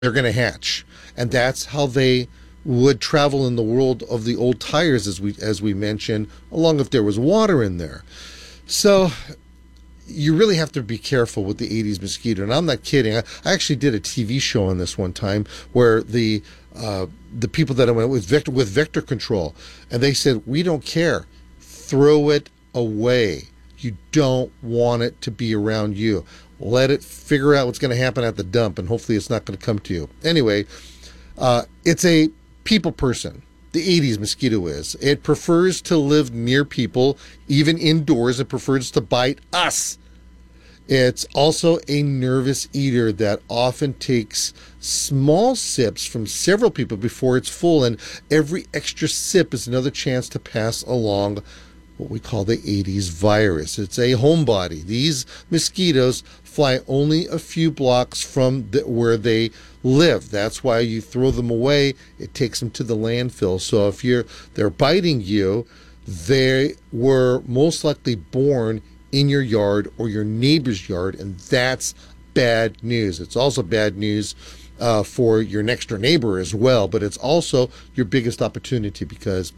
they're going to hatch, and that's how they would travel in the world of the old tires, as we mentioned, along if there was water in there. So you really have to be careful with the Aedes mosquito, and I'm not kidding. I actually did a TV show on this one time where the people that I went with vector control, and they said, we don't care, throw it away. You don't want it to be around you. Let it figure out what's going to happen at the dump, and hopefully it's not going to come to you. Anyway, it's a people person. The Aedes mosquito is. It prefers to live near people, even indoors. It prefers to bite us. It's also a nervous eater that often takes small sips from several people before it's full, and every extra sip is another chance to pass along what we call the Aedes virus. It's a homebody. These mosquitoes fly only a few blocks from where they live. That's why you throw them away. It takes them to the landfill. So if they're biting you, they were most likely born in your yard or your neighbor's yard, and that's bad news. It's also bad news for your next door neighbor as well, but it's also your biggest opportunity because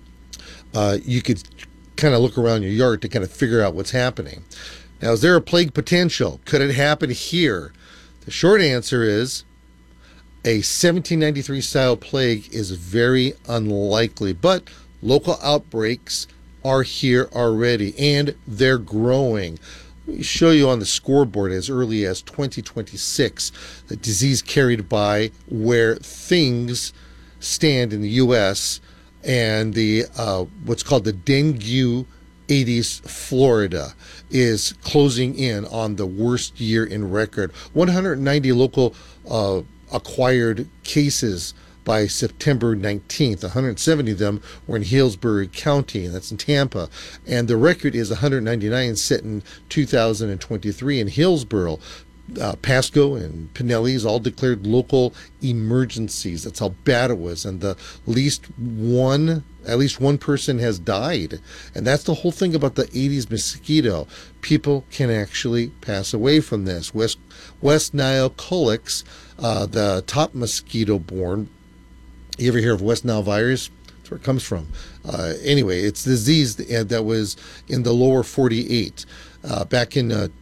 you could kind of look around your yard to kind of figure out what's happening. Now, is there a plague potential? Could it happen here? The short answer is a 1793 style plague is very unlikely, but local outbreaks are here already, and they're growing. Let me show you on the scoreboard as early as 2026, the disease carried by where things stand in the U.S., and the what's called the dengue Aedes Florida is closing in on the worst year in record. 190 local acquired cases by September 19th. 170 of them were in Hillsborough County, and that's in Tampa. And the record is 199 set in 2023 in Hillsborough. Pasco and Pinellas all declared local emergencies. That's how bad it was, and at least one person has died. And that's the whole thing about the Aedes mosquito. People can actually pass away from this. West Nile Culex, the top mosquito borne. You ever hear of West Nile virus? That's where it comes from. Anyway, it's a disease that was in the lower 48. Back in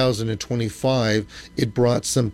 2025, it brought some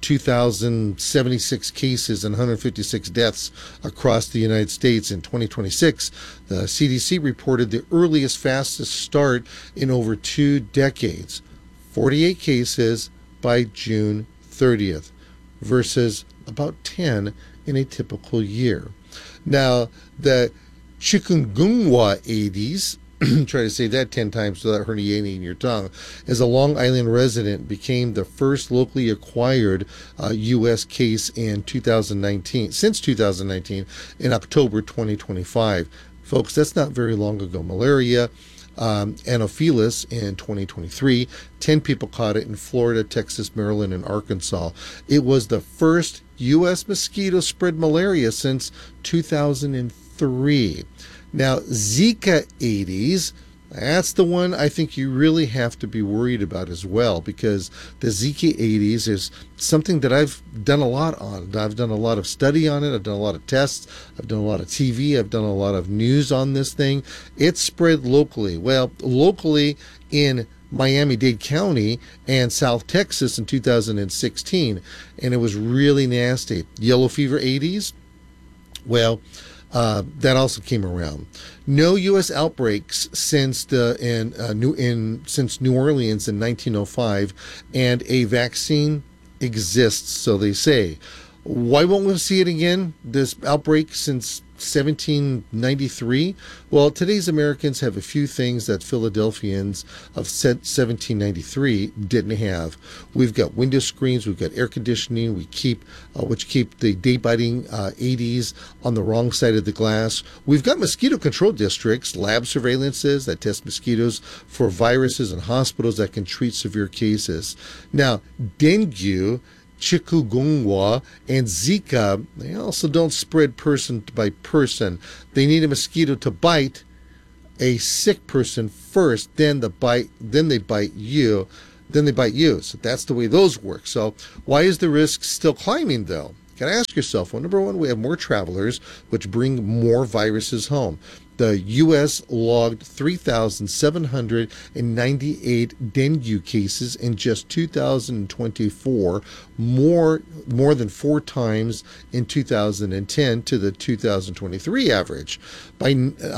2,076 cases and 156 deaths across the United States. In 2026, the CDC reported the earliest, fastest start in over 2 decades. 48 cases by June 30th versus about 10 in a typical year. Now, the chikungunya Aedes, try to say that 10 times without herniating your tongue, as a Long Island resident, became the first locally acquired U.S. case in 2019, since 2019, in October 2025. Folks, that's not very long ago. Malaria, Anopheles in 2023, 10 people caught it in Florida, Texas, Maryland, and Arkansas. It was the first U.S. mosquito spread malaria since 2003. Now, Zika Aedes, that's the one I think you really have to be worried about as well, because the Zika Aedes is something that I've done a lot on. I've done a lot of study on it. I've done a lot of tests. I've done a lot of TV. I've done a lot of news on this thing. It's spread locally. Well, locally in Miami-Dade County and South Texas in 2016, and it was really nasty. Yellow fever Aedes, well, that also came around. No U.S. outbreaks since New Orleans in 1905, and a vaccine exists, so they say. Why won't we see it again? This outbreak since 1793? Well, today's Americans have a few things that Philadelphians of 1793 didn't have. We've got window screens, we've got air conditioning, which keep the day-biting Aedes on the wrong side of the glass. We've got mosquito control districts, lab surveillances that test mosquitoes for viruses, and hospitals that can treat severe cases. Now, dengue, chikungunya, and Zika, they also don't spread person by person. They need a mosquito to bite a sick person first, then they bite you. So that's the way those work. So why is the risk still climbing though? Got to ask yourself, well, number one, we have more travelers, which bring more viruses home. The U.S. logged 3,798 dengue cases in just 2024, more than 4 times in 2010 to the 2023 average. By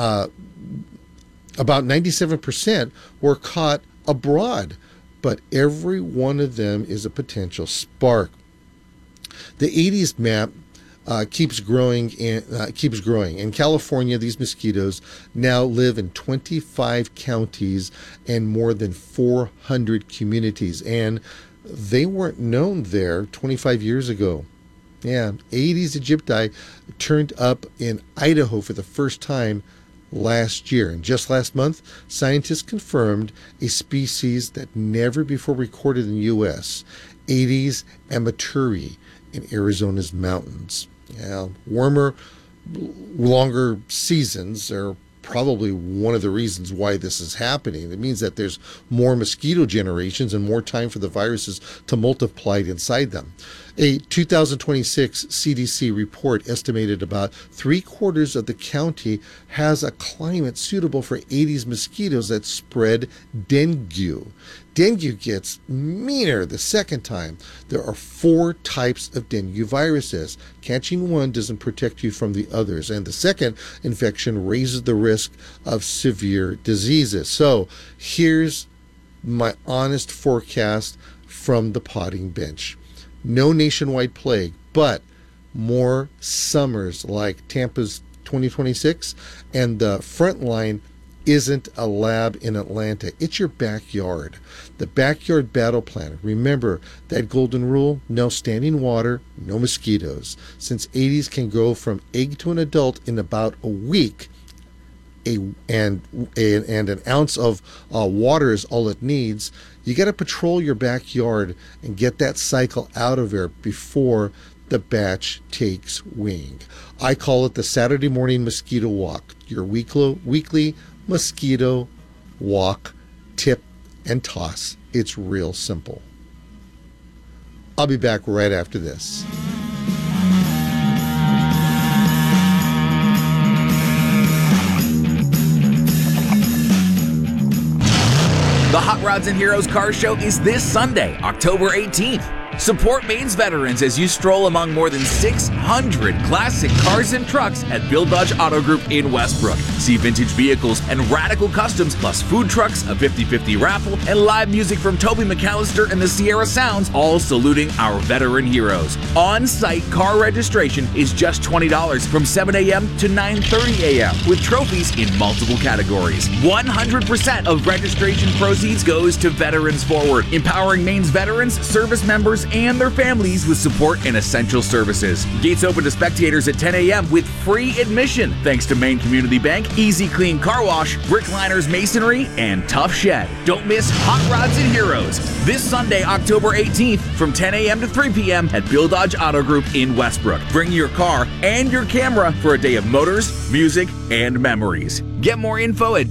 about 97% were caught abroad, but every one of them is a potential spark. The Aedes map keeps growing. In California, these mosquitoes now live in 25 counties and more than 400 communities, and they weren't known there 25 years ago. Yeah, Aedes aegypti turned up in Idaho for the first time last year. And just last month, scientists confirmed a species that never before recorded in the U.S., Aedes amaturi, in Arizona's mountains. Yeah, warmer, longer seasons are probably one of the reasons why this is happening. It means that there's more mosquito generations and more time for the viruses to multiply inside them. A 2026 CDC report estimated about 3/4 of the county has a climate suitable for Aedes mosquitoes that spread dengue. Dengue gets meaner the second time. There are 4 types of dengue viruses. Catching one doesn't protect you from the others, and the second infection raises the risk of severe diseases. So here's my honest forecast from the potting bench. No nationwide plague, but more summers like Tampa's 2026, and the front line isn't a lab in Atlanta. It's your backyard. The backyard battle plan. Remember that golden rule: no standing water, no mosquitoes. Since Aedes can go from egg to an adult in about a week, and an ounce of water is all it needs, you got to patrol your backyard and get that cycle out of there before the batch takes wing. I call it the Saturday morning mosquito walk, your weekly mosquito walk, tip and toss. It's real simple. I'll be back right after this. The Hot Rods and Heroes Car Show is this Sunday, October 18th. Support Maine's veterans as you stroll among more than 600 classic cars and trucks at Bill Dodge Auto Group in Westbrook. See vintage vehicles and radical customs, plus food trucks, a 50/50 raffle, and live music from Toby McAllister and the Sierra Sounds, all saluting our veteran heroes. On-site car registration is just $20 from 7 a.m. to 9:30 a.m. with trophies in multiple categories. 100% of registration proceeds goes to Veterans Forward, empowering Maine's veterans, service members, and their families with support and essential services. Gates open to spectators at 10 a.m. with free admission, thanks to Maine Community Bank, Easy Clean Car Wash, Brickliners Masonry, and Tough Shed. Don't miss Hot Rods and Heroes this Sunday, October 18th from 10 a.m. to 3 p.m. at Bill Dodge Auto Group in Westbrook. Bring your car and your camera for a day of motors, music, and memories. Get more info at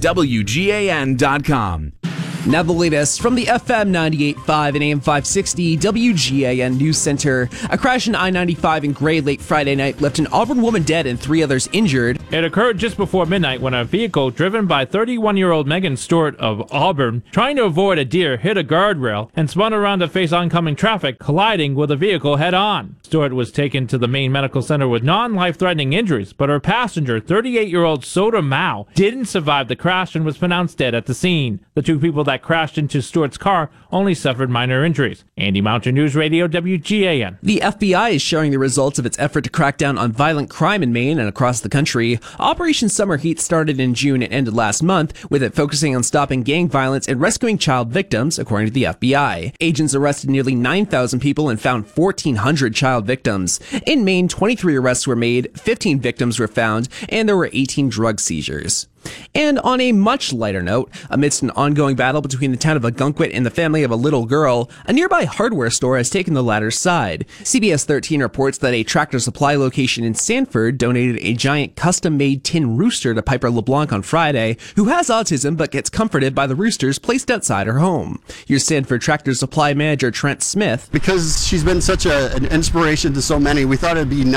WGAN.com. Now the latest from the FM 98.5 and AM 560 WGAN News Center. A crash in I-95 in Gray late Friday night left an Auburn woman dead and 3 others injured. It occurred just before midnight when a vehicle driven by 31-year-old Megan Stewart of Auburn, trying to avoid a deer, hit a guardrail and spun around to face oncoming traffic, colliding with a vehicle head-on. Stewart was taken to the Maine Medical Center with non-life-threatening injuries, but her passenger, 38-year-old Soda Mao, didn't survive the crash and was pronounced dead at the scene. The 2 people that crashed into Stewart's car only suffered minor injuries. Andy Mountain News Radio, WGAN. The FBI is sharing the results of its effort to crack down on violent crime in Maine and across the country. Operation Summer Heat started in June and ended last month, with it focusing on stopping gang violence and rescuing child victims, according to the FBI. Agents arrested nearly 9,000 people and found 1,400 child victims. In Maine, 23 arrests were made, 15 victims were found, and there were 18 drug seizures. And on a much lighter note, amidst an ongoing battle between the town of Ogunquit and the family of a little girl, a nearby hardware store has taken the latter's side. CBS 13 reports that a Tractor Supply location in Sanford donated a giant custom-made tin rooster to Piper LeBlanc on Friday, who has autism but gets comforted by the roosters placed outside her home. Here's Sanford Tractor Supply manager Trent Smith. Because she's been such an inspiration to so many, we thought it'd be